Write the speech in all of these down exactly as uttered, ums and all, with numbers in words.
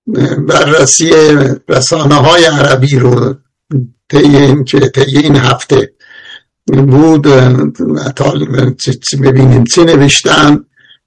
بررسی رسانه های عربی رو طی این که طی این هفته بود ببینیم چه نوشتن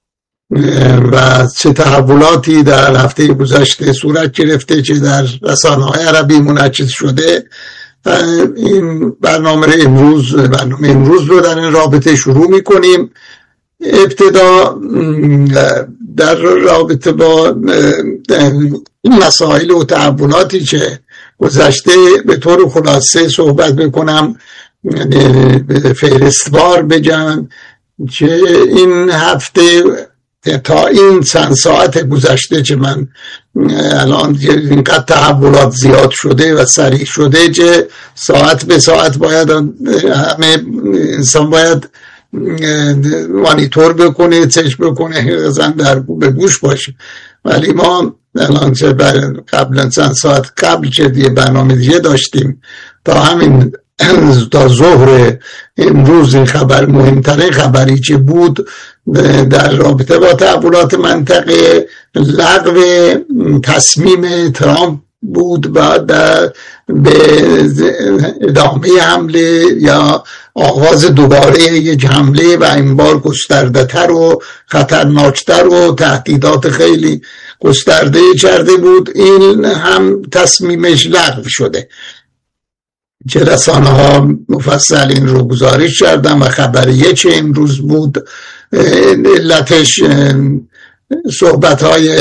و چه تحولاتی در هفته گذشته صورت گرفته چه در رسانه های عربی منعکس شده. این برنامه امروز برنامه امروز رو در این رابطه شروع میکنیم. ابتدا در رابطه با این مسائل و تحولاتی که گذشته به طور خلاصه صحبت بکنم، فهرستوار بگم که این هفته تا این چند ساعت گذشته که من الان اینقدر تحولات زیاد شده و سریع شده که ساعت به ساعت باید همه انسان باید مانیتور بکنه، چشم بکنه، زن در به گوش باشه. ولی ما الان چه قبل چند ساعت قبل که دیگه برنامه دیگه داشتیم تا همین تا ظهر امروز این خبر مهمترین خبری که بود در رابطه با تحولات منطقه لغو تصمیم ترامپ بود و در به ادامه حمله یا آغاز دوباره یک حمله و این بار گسترده تر و خطرناکتر و تهدیدات خیلی گسترده کرده بود. این هم تصمیمش لغو شده که رسانه ها مفصل این رو گزارش کردن و خبریه چه امروز بود علتش صحبت های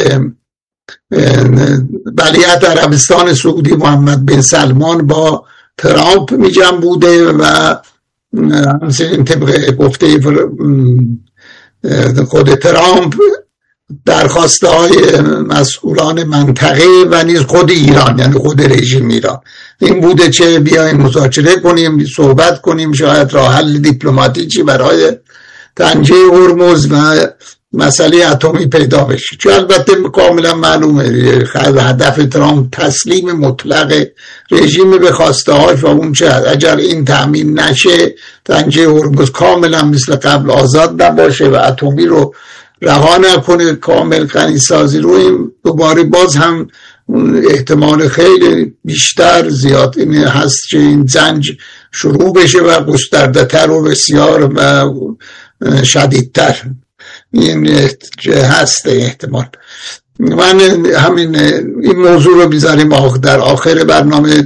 ولیعهد عربستان سعودی محمد بن سلمان با ترامپ میجم بوده و همچنین طبق گفته خود ترامپ درخواسته های مسئولان منطقه و نیز خود ایران یعنی خود رژیم ایران این بوده که بیایم مذاکره کنیم، صحبت کنیم، شاید راه حل دیپلماتیکی برای تنجیه هرمز و مسئله اتمی پیدا بشه، که البته کاملا معلومه هدف ترامپ تسلیم مطلق رژیم به خواسته هاش و اون چه اگر این تأمین نشه تنجیه هرمز کاملا مثل قبل آزاد نباشه و اتمی رو رها نکنه، کامل غنیسازی رو این دوباره باز هم احتمال خیلی بیشتر زیاد این هست که این زنج شروع بشه و گسترده تر و بسیار و شدیدتر این هست احتمال. من همین این موضوع رو بیزاریم در آخر برنامه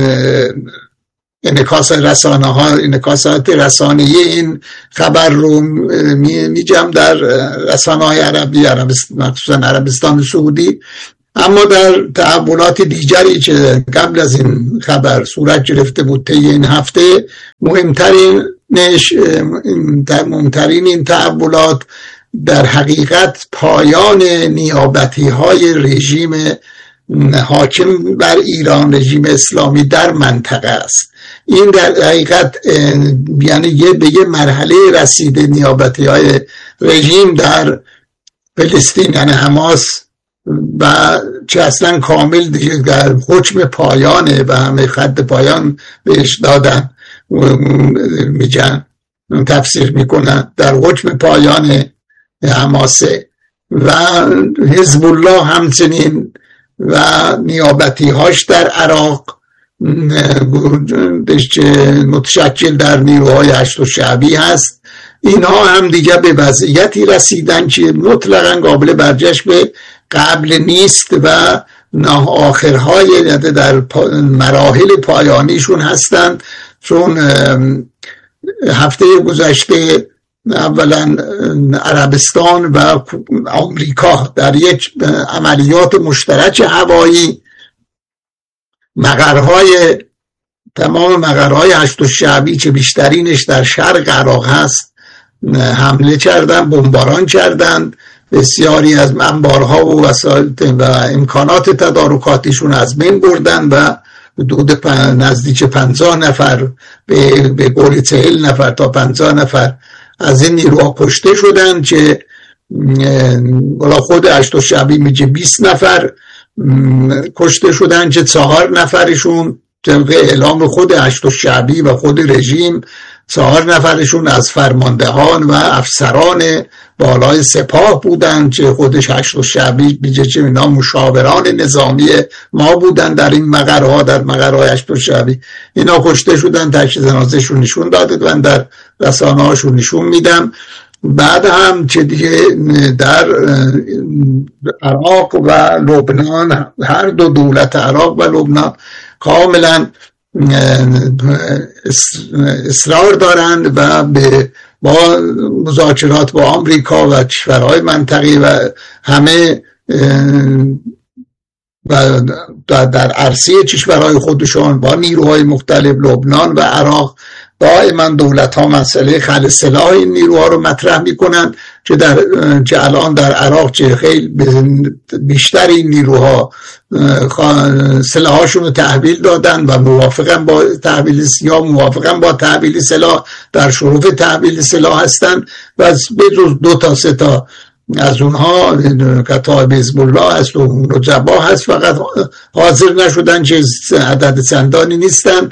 انعکاس رسانه ها انعکاسات رسانه‌ای این خبر رو میجم در رسانه های عربی مخصوصا عربستان سعودی. اما در تحولات دیگری که قبل از این خبر صورت گرفته بود طی این هفته مهمترینش مهمترین این تحولات در حقیقت پایان نیابتی های رژیم حاکم بر ایران، رژیم اسلامی در منطقه است. این در حقیقت یعنی یه به یه مرحله رسیده نیابتی های رژیم در فلسطین یعنی حماس و چه اصلا کامل دیگه در حکم پایانه و همه خط پایان بهش دادن میگن تفسیر میکنن در حکم پایان حماسه و حزب الله همچنین و نیابتی هاش در عراق متشکل در نیروهای هشت و شعبی هست. اینها هم دیگه به وضعیتی رسیدن که مطلقاً قابل برجشت به قبل نیست و نه آخرهای در مراحل پایانیشون هستند، چون هفته گذشته اولا عربستان و آمریکا در یک عملیات مشترک هوایی مقرهای تمام مقرهای هشت و شعبی که بیشترینش در شرق عراق هست حمله کردن، بمباران کردن، بسیاری از انبارها و وسایل و امکانات تدارکاتیشون از بین بردن و حدود نزدیک پنجاه نفر به به قول چهل نفر تا پنجاه نفر از این نیروها کشته شدن که بالا خود هشت و شعبی میگه بیست نفر کشته شدن که چهار نفرشون طبق اعلام خود هشت و شعبی و خود رژیم چهار نفرشون از فرماندهان و افسران بالای سپاه بودن که خودش هشت شعبی بیجه چه اینا مشاوران نظامی ما بودن در این مقرها، در مقرهای هشت شعبی. اینا کشته شدن، تشییع جنازه‌شون نشون داده و در رسانه هاشون نشون میدم. بعد هم که دیگه در عراق و لبنان، هر دو دولت عراق و لبنان کاملا اصرار دارند و به با مذاکرات با آمریکا و کشورهای منطقی و همه و در عرصه کشورهای خودشان با نیروهای مختلف لبنان و عراق دائما دولت ها مسئله خلع سلاح این نیروها رو مطرح میکنن که در که الان در عراق که خیلی بیشتر این نیروها سلاحاشون رو تحویل دادن و موافقن با تحویل یا موافقن با تحویل سلاح، در شروع تحویل سلاح هستن و به جز دو تا سه تا از اونها کتاب حزب الله هست و رجبا هست فقط حاضر نشدن که عدد چندانی نیستن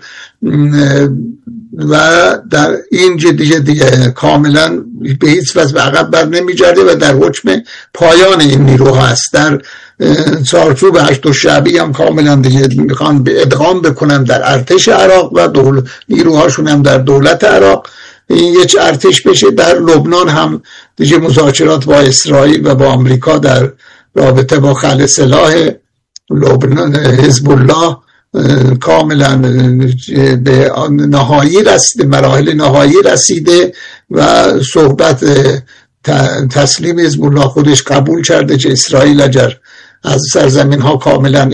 و در این دیگه دیگه کاملا به هیچ وجه به عقب بر نمیگرده و در حکم پایان این نیروها هست. در چارچوب هشت شعبی هم کاملا دیگه میخوان به ادغام بکنن در ارتش عراق و دول نیروهاشون هم در دولت عراق این یک ارتش بشه. در لبنان هم دیگه مذاکرات با اسرائیل و با آمریکا در رابطه با خلع سلاح لبنان حزب الله کاملا به نهایی رسیده، مراحل نهایی رسیده و صحبت تسلیم حزب الله خودش قبول کرده که اسرائیل اگر از سرزمین ها کاملا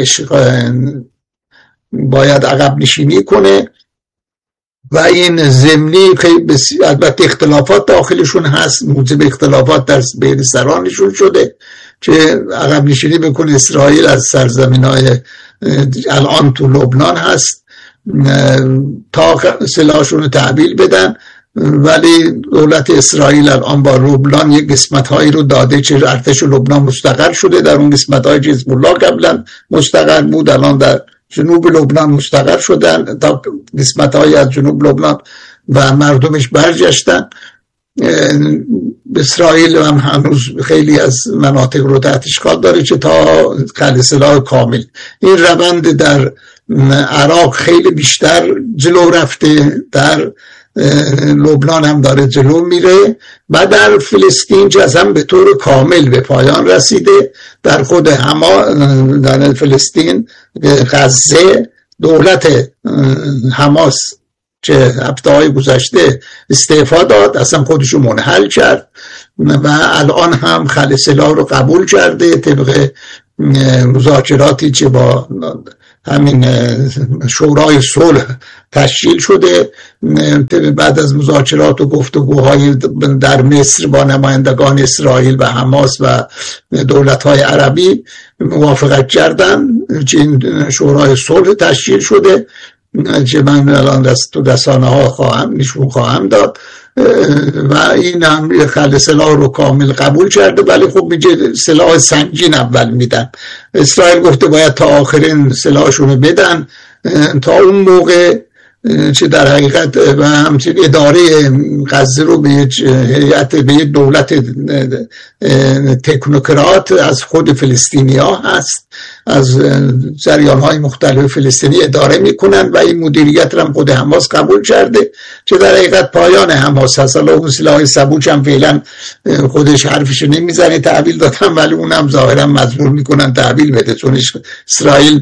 باید عقب نشینی کنه و این ضمنی البته اختلافات داخلشون هست، موجب اختلافات در بین سرانشون شده که عقب نشینی بکنه اسرائیل از سرزمین های الان تو لبنان هست تا سلاحشون رو تحویل بدن، ولی دولت اسرائیل الان با لبنان یک قسمت هایی رو داده که ارتش لبنان مستقر شده. در اون قسمت های که حزب الله قبلا مستقر بود الان در جنوب لبنان مستقر شدن تا قسمت های از جنوب لبنان و مردمش برگشتن. اسرائیل هم هنوز خیلی از مناطق رو تحت اشغال داره که تا خلع سلاح کامل. این روند در عراق خیلی بیشتر جلو رفته، در لبنان هم داره جلو میره و در فلسطین که اصلا به طور کامل به پایان رسیده. در خود هما در فلسطین غزه دولت حماس که هفته های گذشته استعفا داد، اصلا خودشو منحل کرد و الان هم خلع سلاح رو قبول کرده طبق مذاکراتی که با همین شورای صلح تشکیل شده. بعد از مذاکرات و گفتگوهای در مصر با نمایندگان اسرائیل و حماس و دولت‌های عربی موافقت کردن که این شورای صلح تشکیل شده که من الان تو رسانه ها خواهم نشون خواهم داد و این هم خلع سلاح رو کامل قبول کرده، ولی خب میگه سلاح سنگین اول میدن. اسرائیل گفته باید تا آخرین سلاحشون رو بدن، تا اون موقع چه در حقیقت و همچنین اداره غزه رو به یک هیئت، به یک دولت تکنوکرات از خود فلسطینی ها هست، از جریان های مختلف فلسطینی اداره میکنن و این مدیریت رو هم خود حماس قبول کرده که در حقیقت پایان حماس هست. حالا اون سلاح سبوک هم فعلا خودش حرفش نمیزنه تحویل دادن، ولی اون هم ظاهرا مجبور میکنن تحویل بده چون اسرائیل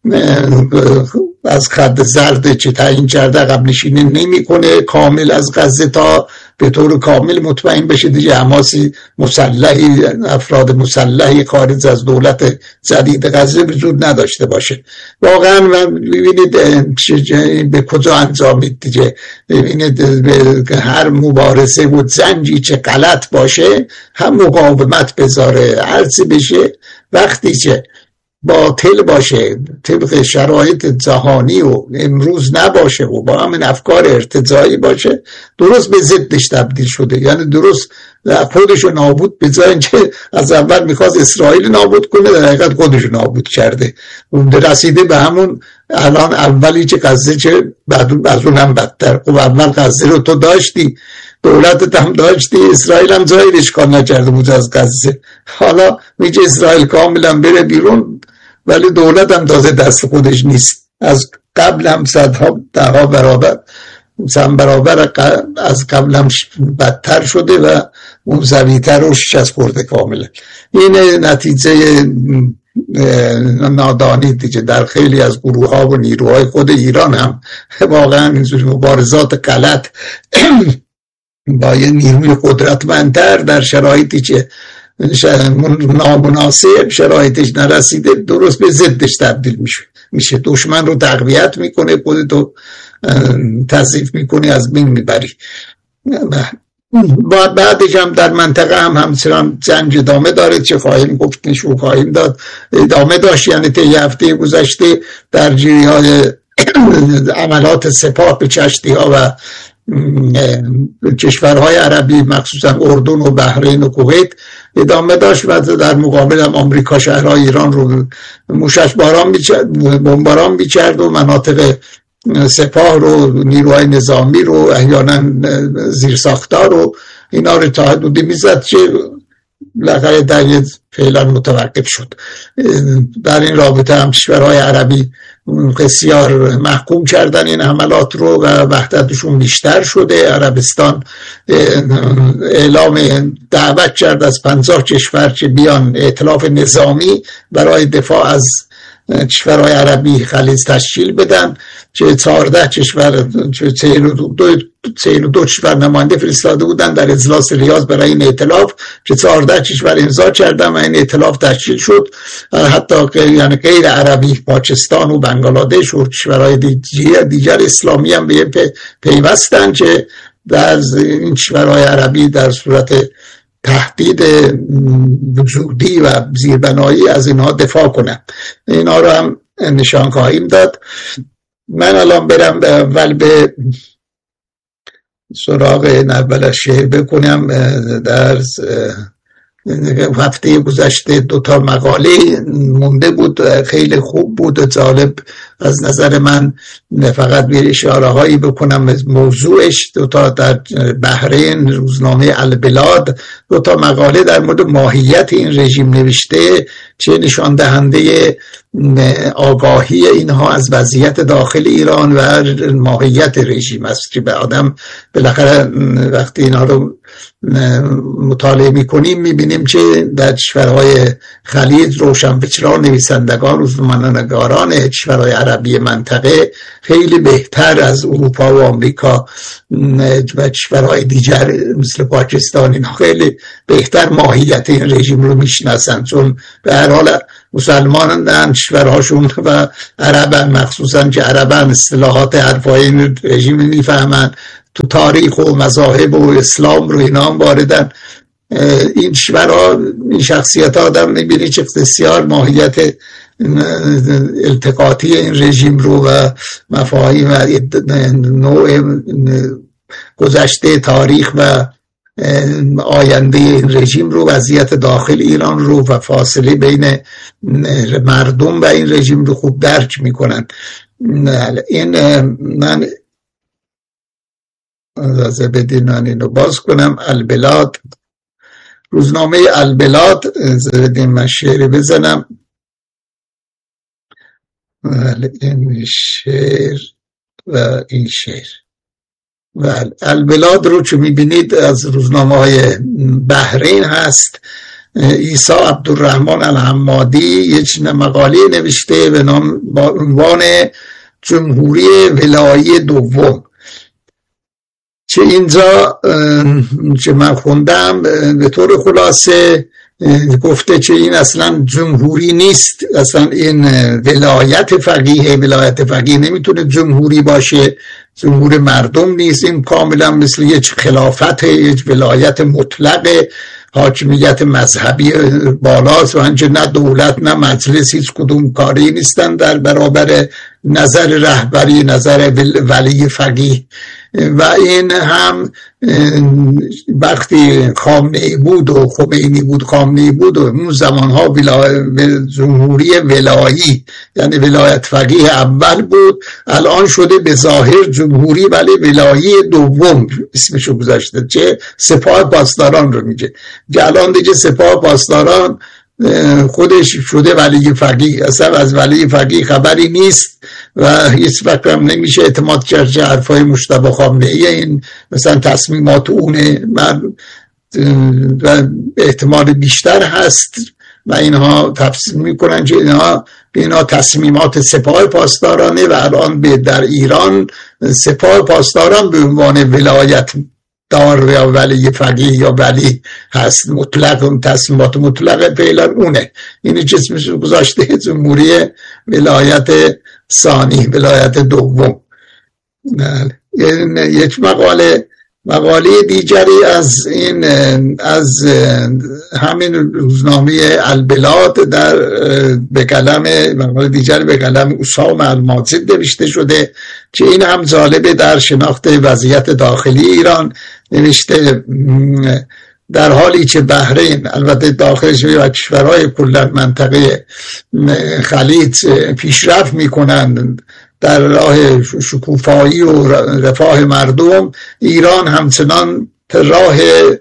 از خط زرد که تعیین کرده عقب نشینی نمیکنه کامل از غزه تا به طور کامل مطمئن بشه دیگه حماسی مسلحی، افراد مسلحی خارج از دولت جدید غزه وجود نداشته باشه. واقعا ببینید به کجا انجامید دیگه. ببینید هر مبارزه و زنجی چه غلط باشه هم مقاومت بذاره، هرچی بشه وقتی که باطل باشه، طبق شرایط جهانی و امروز نباشه و با همین افکار ارتجاعی باشه، درست به ضدش تبدیل شده. یعنی درست خودشو نابود، به جای اینکه از اول میخواست اسرائیل نابود کنه، در حقیقت خودشو نابود کرده. رسیده به همون الان اولی که غزه، چه بعد از اونم بدتر. خب اول غزه رو تو داشتی، دولتت هم داشتی، اسرائیل هم جایی اشغال نکرده بود از غزه. حالا میگه اسرائیل کاملا بره بیرون، ولی دولت هم تازه دست خودش نیست. از قبل هم صدها دهها برابر سم برابر از قبل هم بدتر شده و منزویتر و شکست خورده کاملا. این نتیجه نادانی دیگه در خیلی از گروه ها و نیروهای خود ایران هم واقعا اینجوری مبارزات غلط با یه نیروی قدرتمندتر در شرایطی که نامناسب، شرایطش نرسیده، درست به ضدش تبدیل میشه میشه دشمن رو تقویت میکنه، خودتو تضعیف میکنی، از بین میبری. بعدش هم در منطقه هم همچنان جنگ ادامه داره، چه خواهیم گفت نشون خواهیم داد، ادامه داشت. یعنی طی هفته گذشته در جریان عملات سپاه به کشتی ها و کشورهای عربی مخصوصا اردن و بحرین و کویت ادامه داشت و در مقابل هم آمریکا شهرهای ایران رو موشش باران می‌کرد، بمباران می‌کرد و مناطق سپاه رو، نیروهای نظامی رو، احیانا زیرساختار رو، اینا رو تا حدودی میزد که بالاخره در یه فعلا متوقف شد. در این رابطه هم کشورهای عربی بسیار محکوم کردن این حملات رو و وحدتشون بیشتر شده. عربستان اعلام دعوت کرد از پنجاه کشور که بیان ائتلاف نظامی برای دفاع از کشورهای عربی خلیج تشکیل بدن، که چهارده کشور، چهل و دو چهل و دو کشور نماینده فرستاده بودن در اجلاس ریاض برای این ائتلاف، که چهارده کشور امضا کردن و این ائتلاف تشکیل شد. حتی یعنی غیر عربی، پاکستان و بنگلادش و کشورهای دیگر, دیگر اسلامی هم به پیوستن که در این کشورهای عربی در صورت تهدید وجودی و زیربنایی از اینها دفاع کنن. اینا رو هم نشان خواهیم داد. من الان برم به اول به سراغ اول از شعر بکنم. در هفته گذشته دو تا مقاله مونده بود، خیلی خوب بود و جالب از نظر من. فقط به اشاره هایی بکنم موضوعش. دو تا در بحرین، روزنامه البلاد، دو تا مقاله در مورد ماهیت این رژیم نوشته، چه نشان دهنده آگاهی اینها از وضعیت داخل ایران و ماهیت رژیم است که به آدم بالاخره وقتی اینا رو مطالعه میکنیم میبینیم که در کشورهای خلیج روشنفکران، نویسندگان، روزنامه‌نگاران کشورهای عربی منطقه خیلی بهتر از اروپا و آمریکا و کشورهای دیگر مثل پاکستان، اینا خیلی بهتر ماهیت این رژیم رو میشناسن، چون به هر حال مسلمانان در کشورهاشون و عربن، مخصوصا که عربن اصطلاحات حرفای این رژیم میفهمن، تو تاریخ و مذاهب و اسلام رو اینا هم واردن. این کشورها، این شخصیت ها آدم میبینی که بسیار ماهیت التقاطی این رژیم رو و مفاهیم و نوع گذشته تاریخ و آینده این رژیم رو، وضعیت داخل ایران رو و فاصله بین مردم و این رژیم رو خوب درک میکنن. این من اجازه بدین من اینو باز کنم. البلاد، روزنامه البلاد، اجازه بدین من شعر بزنم. این شعر و این شعر و البلاد رو چون میبینید از روزنامه های بحرین هست. عیسی عبدالرحمن الحمادی یک مقاله نوشته به نام با عنوان جمهوری ولایی دوم، که اینجا که من خوندم به طور خلاصه گفته که این اصلا جمهوری نیست، اصلا این ولایت فقیه. ولایت فقیه نمیتونه جمهوری باشه، جمهور مردم نیست، این کاملا مثل یک خلافت، یک ولایت مطلقه حاکمیت مذهبی بالاست و انچه نه دولت نه مجلس هیچ کدوم کاری نیستن در برابر نظر رهبری، نظر ولی فقیه. و این هم وقتی خامنه‌ای بود و خمینی بود خامنه‌ای بود و اون زمانها ولا... جمهوری ولایی یعنی ولایت فقیه اول بود، الان شده به ظاهر جمهوری ولی ولایی دوم اسمشو گذاشته، چه سپاه پاسداران رو میگه. الان دیگه سپاه پاسداران خودش شده ولی فقیه، اصلا از ولی فقیه خبری نیست و هیچ وقت هم نمیشه اعتماد کرد که حرفای مجتبی خامنه‌ای این مثلا تصمیمات اونه و احتمال بیشتر هست و اینها تفسیر میکنن که اینها اینا تصمیمات سپاه پاسدارانه و الان به در ایران سپاه پاسداران به عنوان ولایت دار یا ولی فقیه یا ولی هست مطلق، اون تصمیمات مطلق فعلا اونه. این جسمش گذاشته جمهوری ولایت ثانی، ولایت دوم. یک مقاله مقاله دیگری از این از همین روزنامه البلاد در به قلم مقاله دیگری به قلم اسام الماجد نوشته شده که این هم جالبه. در شناخت وضعیت داخلی ایران نوشته در حالی که بحرین البته داخلش و کشورهای کل منطقه خلیج پیشرفت میکنند در راه شکوفایی و رفاه مردم، ایران همچنان راه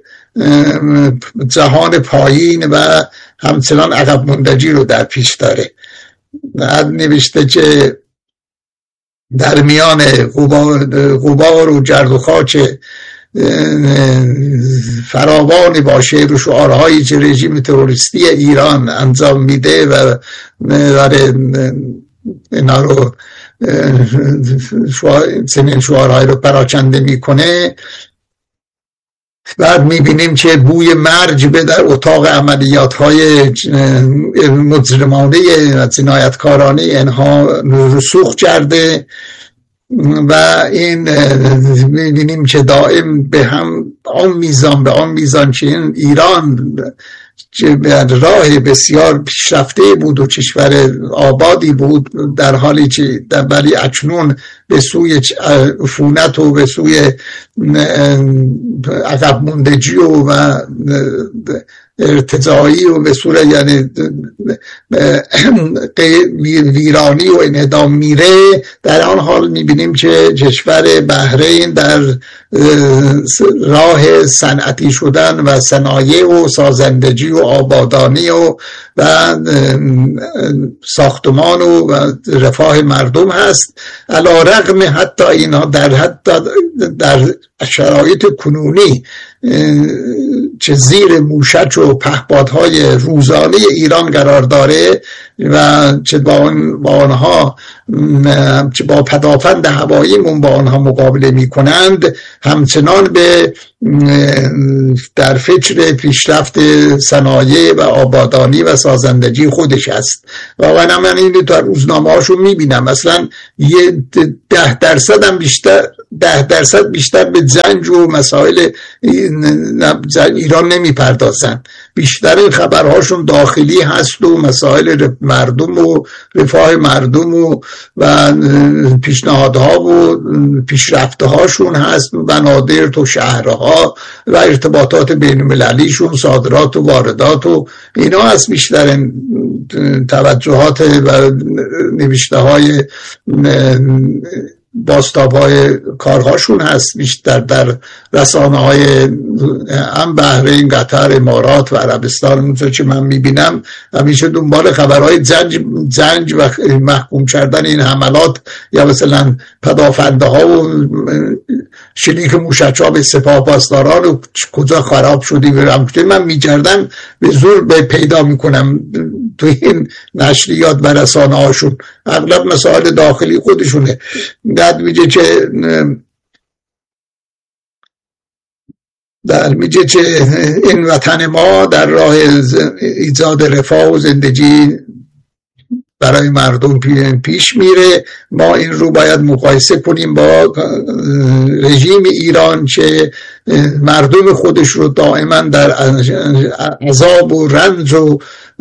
جهان پایین و همچنان عقب ماندگی رو در پیش داره. نوشته که در میان غبار و گرد و خاک فراوانی با شعر و شعارهایی که رژیم تروریستی ایران انجام میده و داره اینا رو چنین شعارهایی رو پراکنده میکنه، بعد میبینیم که بوی مرگ به در اتاق عملیات های مجرمانه و جنایتکارانه اینها رسوخ کرده و این میبینیم که دائم به هم آن میزان به آن میزان که این ایران که به راه بسیار پیشرفته بود و کشور آبادی بود، در حالی که در ولی اکنون به سوی عفونت و به سوی عقب ماندگی و ارتجاعی و به صورت یعنی ویرانی و انهدام میره. در آن حال میبینیم که کشور بحرین در راه صنعتی شدن و صنایع و سازندگی و آبادانی و و ساختمان و رفاه مردم هست، علی رغم حتی اینا در حتی در شرایط کنونی چه زیر موشک و پهپادهای روزانه ایران قرار داره و چه با آنها چه با پدافند هواییمون با آنها مقابله می کنند، همچنان به در فکر پیشرفت صنایع و آبادانی و سازندگی خودش است. واقعا من این در روزنامه هاشون می بینم مثلا یه ده درصد هم بیشتر ده درصد بیشتر به زنج و مسائل ایران نمی پردازن. بیشتر این خبرهاشون داخلی هست و مسائل مردم و رفاه مردم و, و پیشنهادها و پیشرفتهاشون هست، بنادر تو شهرها و ارتباطات بین المللیشون، صادرات و واردات و اینا از بیشتر توجهات و نوشته های باستاب های کارهاشون هست. بیشتر در رسانه های هم بحرین، قطر، امارات و عربستان اونجا که من میبینم همیشه دنبال خبرهای زنج زنج و محکوم کردن این حملات یا مثلا پدافنده ها و شلیک موشک ها به سپاه پاسداران و کجا خراب شدی برم من میگردم به زور به پیدا میکنم تو این نشریات و رسانه هاشون. اغلب مسائل داخلی خودشونه. بعد میگه که در میگه که این وطن ما در راه ایجاد رفاه و زندگی برای مردم پیش میره. ما این رو باید مقایسه کنیم با رژیم ایران که مردم خودش رو دائما در عذاب و رنج و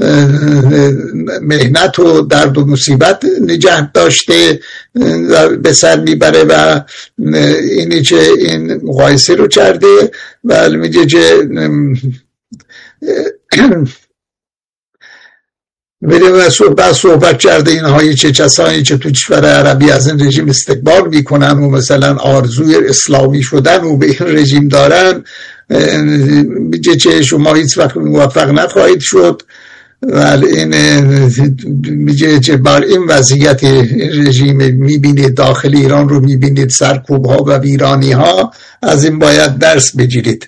مهنت و درد و مصیبت نگه داشته به سر میبره و اینی که این مقایسه رو کرده و میگه که میره صحبت صحبت کرده اینهایی چه کسانی که تو کشور عربی از این رژیم استقبال میکنن و مثلا آرزوی اسلامی شدن و به این رژیم دارن، میگه که شما هیچ وقت موفق نخواهید شد. ولی این میگه که بر این وضعیت رژیم میبینید داخل ایران رو میبینید سرکوب ها و ویرانی ها، از این باید درس بگیرید.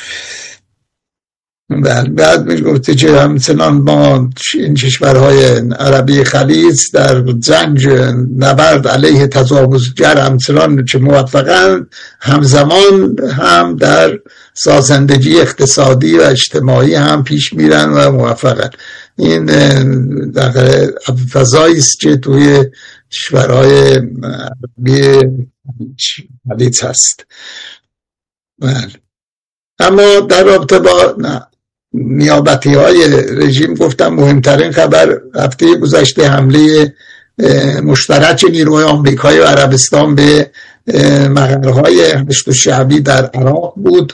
بعد میگفته که همچنان ما این کشورهای عربی خلیج در جنگ نبرد علیه تجاوزگر همچنان که موفقن، همزمان هم در سازندگی اقتصادی و اجتماعی هم پیش میرن و موفقن. این در فضایی است که توی کشورهای عربی خلیج هست. بله. اما در رابطه با نیابتی های رژیم گفتم مهمترین خبر هفته گذشته حمله مشترک نیروهای آمریکایی و عربستان به مقرهای هشت شعبی در عراق بود.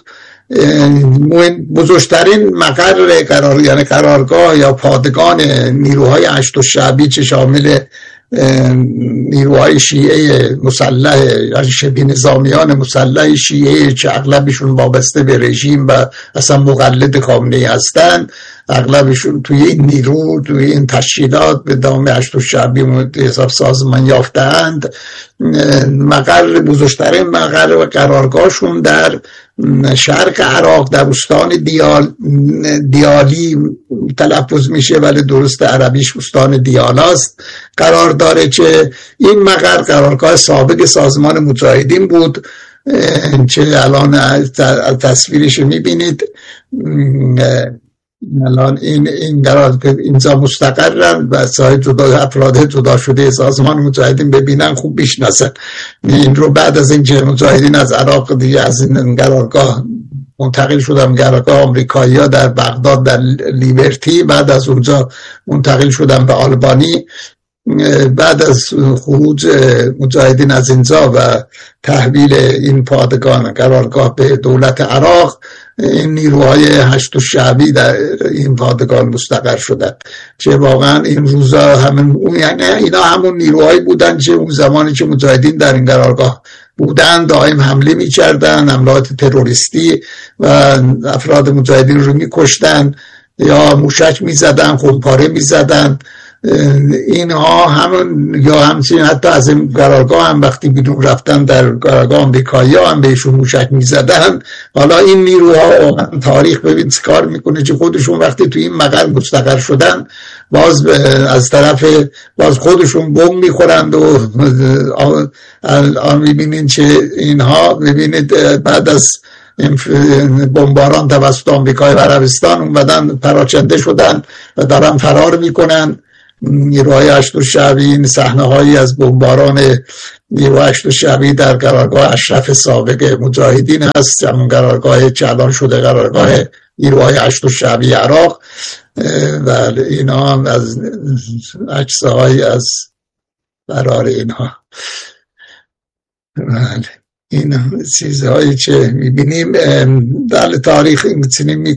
بزرگترین مقر قرار یعنی قرارگاه یا پادگان نیروهای هشت شعبی که شامل نیروهای شیعه مسلح یا شبه نظامیان مسلح شیعه که اغلبشون وابسته به رژیم و اصلا مقلد خامنه‌ای هستند، اغلبشون توی این نیرو توی این تشکیلات به نام هشت شعبی حساب سازمان یافتند. مقر بزرگترین مقر و قرارگاهشون در شرق عراق در استان دیال دیالی تلفظ میشه ولی درست عربیش استان دیالاست قرار داره که این مقر قرارگاه سابق سازمان مجاهدین بود که الان تصویرش میبینید. الان این این قرار اینجا مستقرن و سایر جدا افراد جدا شده سازمان مجاهدین ببینن خوب بشناسن این رو. بعد از اینکه مجاهدین از عراق دیگه از این قرارگاه منتقل شدن قرارگاه آمریکایی‌ها در بغداد در لیبرتی، بعد از اونجا منتقل شدن به آلبانی. بعد از خروج مجاهدین از اینجا و تحویل این پادگان قرارگاه به دولت عراق، این نیروهای هشت شعبی در این پادگان مستقر شدند که واقعا این روزا همون یعنی اینا همون نیروهایی بودن که اون زمانی که مجاهدین در این قرارگاه بودن دائم حمله می‌کردن، حملات تروریستی و افراد مجاهدین رو می‌کشتن یا موشک می‌زدن، خودپاره می‌زدن. اینها همون یا همچنین حتی از این قرارگاه هم وقتی بیرون رفتن در قرارگاه آمریکایی ها هم بهشون موشک میزدن. حالا این نیروها تاریخ ببین کار میکنه که خودشون وقتی توی این مقر مستقر شدن باز از طرف باز خودشون بمب میخورند و الان میبینید که اینها ببینید بعد از بمباران توسط آمریکای و عربستان اومدن پراکنده شدن و دارن فرار میکنن. نیروهای هشت شعبی این صحنه هایی از بمباران نیروهای هشت شعبی در قرارگاه اشرف سابق مجاهدین هست، همون قرارگاه چالان شده قرارگاه نیروهای هشت شعبی عراق و اینا هم از عکس هایی از فرار اینها. این چیزهایی که میبینیم در تاریخ میتونیم